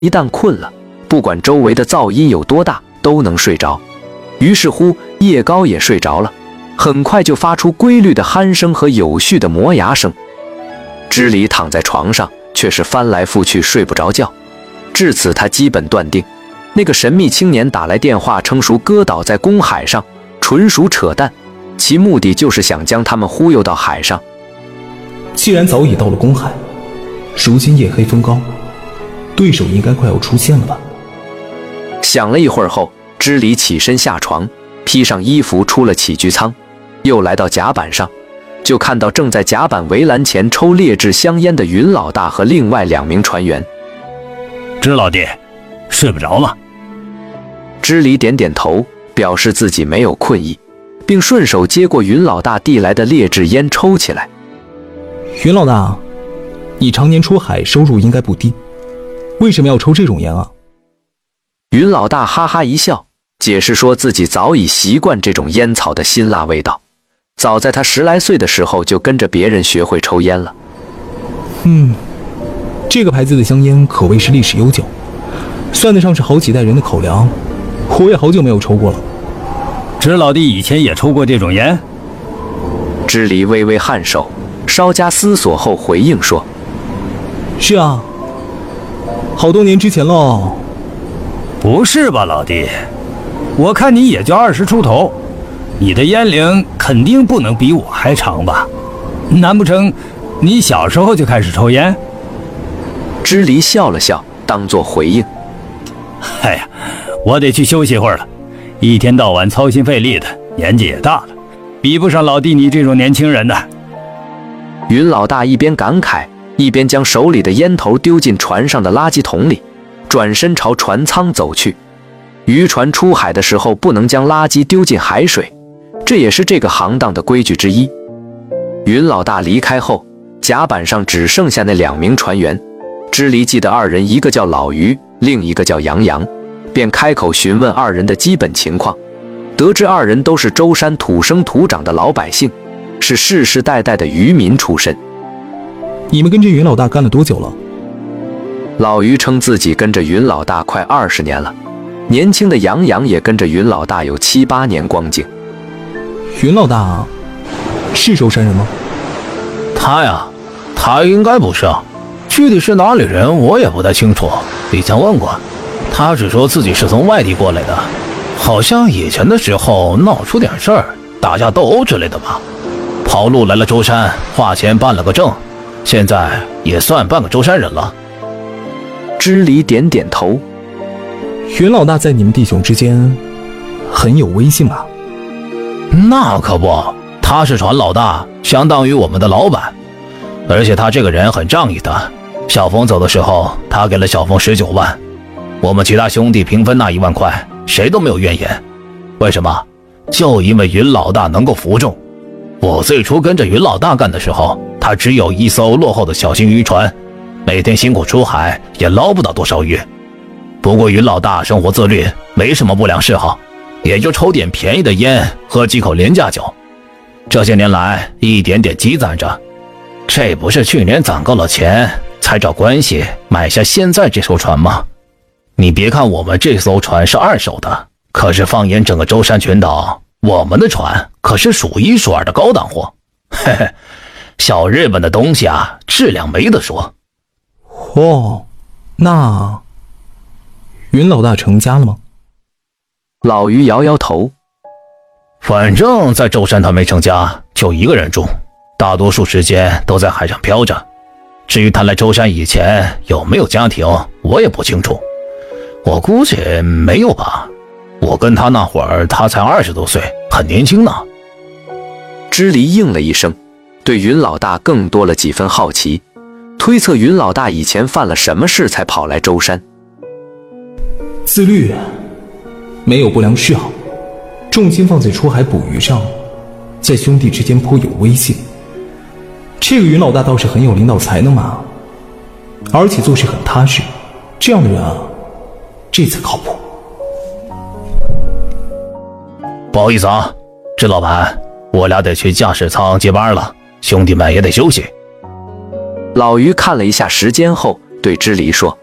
一旦困了，不管周围的噪音有多大，都能睡着。于是乎，叶高也睡着了，很快就发出规律的鼾声和有序的磨牙声。支离躺在床上，却是翻来覆去睡不着觉。至此，他基本断定，那个神秘青年打来电话称叔哥倒在公海上，纯属扯淡，其目的就是想将他们忽悠到海上。 既然早已到了公海，如今夜黑风高，对手应该快要出现了吧？ 想了一会儿后，支离起身下床，披上衣服出了起居舱，又来到甲板上，就看到正在甲板围栏前抽劣质香烟的云老大和另外2名船员。 支老弟，睡不着吗？ 支离点点头，表示自己没有困意，并顺手接过云老大递来的劣质烟抽起来。 云老大，你常年出海，收入应该不低，为什么要抽这种烟啊？ 云老大哈哈一笑，解释说自己早已习惯这种烟草的辛辣味道，早在他10来岁的时候就跟着别人学会抽烟了。 这个牌子的香烟可谓是历史悠久，算得上是好几代人的口粮，我也好久没有抽过了。 支老弟以前也抽过这种烟？ 支离微微颔首，稍加思索后回应说： 是啊，好多年之前了。 不是吧，老弟，我看你也就20出头，你的烟龄肯定不能比我还长吧？难不成你小时候就开始抽烟？ 支离笑了笑，当作回应。 哎呀，我得去休息一会儿了，一天到晚操心费力的，年纪也大了，比不上老弟你这种年轻人的。 云老大一边感慨，一边将手里的烟头丢进船上的垃圾桶里，转身朝船舱走去。渔船出海的时候不能将垃圾丢进海水，这也是这个行当的规矩之一。云老大离开后，甲板上只剩下那2名船员。支离记得2人，一个叫老于，另一个叫杨洋，便开口询问2人的基本情况，得知2人都是舟山土生土长的老百姓，是世世代代的渔民出身。 你们跟着云老大干了多久了？ 老于称自己跟着云老大快20年了，年轻的杨洋也跟着云老大有7、8年光景。 云老大是舟山人吗？ 他呀，他应该不是，具体是哪里人我也不太清楚，以前问过，他只说自己是从外地过来的，好像以前的时候闹出点事儿，打架斗殴之类的吧，跑路来了舟山，花钱办了个证，现在也算半个舟山人了。 支离点点头。 云老大在你们弟兄之间很有威信吧？ 那可不，他是船老大，相当于我们的老板，而且他这个人很仗义的。小冯走的时候，他给了小冯19万，我们其他兄弟平分那1万块，谁都没有怨言。为什么？就因为云老大能够服众。我最初跟着云老大干的时候，他只有1艘落后的小型渔船，每天辛苦出海也捞不到多少鱼。不过云老大生活自律，没什么不良嗜好，也就抽点便宜的烟，喝几口廉价酒。这些年来一点点积攒着，这不是去年攒够了钱才找关系买下现在这艘船吗？你别看我们这艘船是2手的，可是放眼整个舟山群岛，我们的船可是数1数2的高档货。嘿嘿，小日本的东西啊，质量没得说。 哦，那云老大成家了吗？ 老于摇摇头。 反正在舟山他没成家，就1个人住，大多数时间都在海上漂着。至于他来舟山以前有没有家庭，我也不清楚，我估计没有吧。我跟他那会儿，他才20多岁，很年轻呢。 支离应了一声，对云老大更多了几分好奇，推测云老大以前犯了什么事才跑来舟山。 自律，没有不良嗜好，重心放在出海捕鱼上，在兄弟之间颇有威信。这个云老大倒是很有领导才能嘛，而且做事很踏实，这样的人啊，这才靠谱。 不好意思啊，支老板，我俩得去驾驶舱接班了，兄弟们也得休息。 老于看了一下时间后，对支离说：